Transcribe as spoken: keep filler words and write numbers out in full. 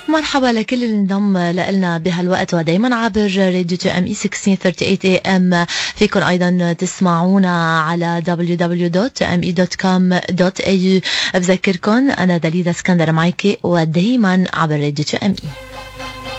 مرحبا لكل اللي انضم لنا بهالوقت ودايما عبر راديو تو ام اي ستة عشر ثلاثة وثلاثين اي ام. فيكن ايضا تسمعونا على دبليو دبليو دبليو دوت ام اي دوت كوم دوت اي يو. بذكركن انا دليدا اسكندر معاكي ودايما عبر راديو تو ام اي.